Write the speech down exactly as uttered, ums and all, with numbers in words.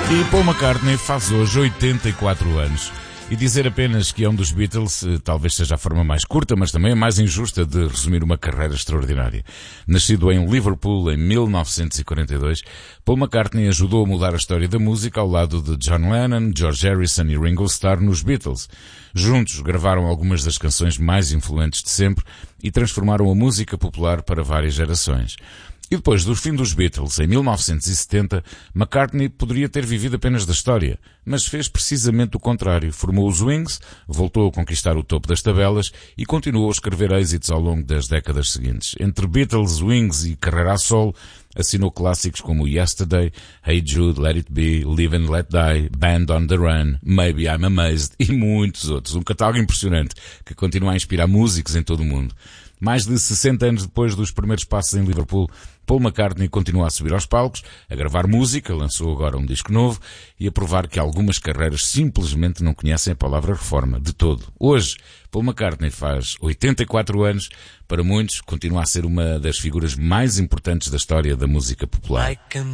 E Paul McCartney faz hoje oitenta e quatro anos. E dizer apenas que é um dos Beatles talvez seja a forma mais curta, mas também a mais injusta de resumir uma carreira extraordinária. Nascido em Liverpool em mil novecentos e quarenta e dois, Paul McCartney ajudou a mudar a história da música ao lado de John Lennon, George Harrison e Ringo Starr nos Beatles. Juntos gravaram algumas das canções mais influentes de sempre e transformaram a música popular para várias gerações. E depois do fim dos Beatles, em mil novecentos e setenta, McCartney poderia ter vivido apenas da história, mas fez precisamente o contrário. Formou os Wings, voltou a conquistar o topo das tabelas e continuou a escrever êxitos ao longo das décadas seguintes. Entre Beatles, Wings e carreira a solo, assinou clássicos como Yesterday, Hey Jude, Let It Be, Live and Let Die, Band on the Run, Maybe I'm Amazed e muitos outros. Um catálogo impressionante que continua a inspirar músicos em todo o mundo. Mais de sessenta anos depois dos primeiros passos em Liverpool, Paul McCartney continua a subir aos palcos, a gravar música, lançou agora um disco novo e a provar que algumas carreiras simplesmente não conhecem a palavra reforma, de todo. Hoje, Paul McCartney faz oitenta e quatro anos, para muitos continua a ser uma das figuras mais importantes da história da música popular.